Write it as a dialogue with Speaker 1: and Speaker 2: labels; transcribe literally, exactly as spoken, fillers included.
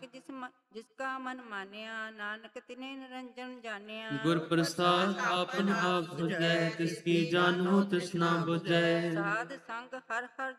Speaker 1: ਸੰਗ ਜਿਸ ਮ- ਜਿਸ ਕਾ ਮਨ ਮਾਨਿਆ, ਨਾਨਕ ਤਿਨੇ ਨਿਰੰਜਨ ਜਾਣਿਆ।
Speaker 2: ਗੁਰ ਪ੍ਰਸਾਦ ਆਪਨ ਆਪ ਸੁਝੈ, ਤਿਸ ਕੀ ਜਾਣੋ ਤਿਸ ਨਾ ਬੁਝੈ।
Speaker 1: ਸਾਧ ਸੰਗ ਹਰ ਹਰ